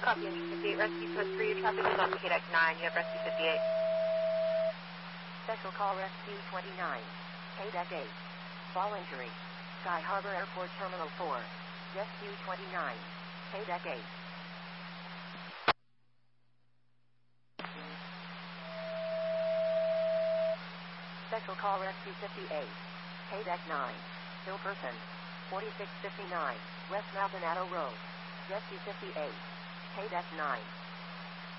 Copy, Engine 58, Rescue Post 3, your traffic is on KDEC 9, you have Rescue 58. Special call Rescue 29, KDEC 8. Fall injury. Sky Harbor Airport Terminal 4. Rescue 29, KDEC 8. Special call Rescue 58, KDEC 9. Ill person. 4659, West Maldonado Road. Rescue 58, KDEC 9.